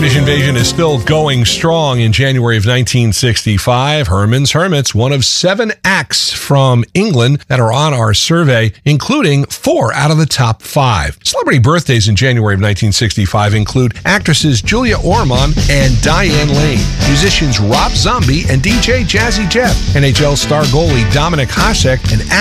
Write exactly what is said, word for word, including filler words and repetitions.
British invasion is still going strong. In January of nineteen sixty-five, Herman's Hermits, one of seven acts from England that are on our survey, including four out of the top five. Celebrity birthdays in January of nineteen sixty-five include actresses Julia Ormond and Diane Lane, musicians Rob Zombie and D J Jazzy Jeff, N H L star goalie Dominic Hasek, and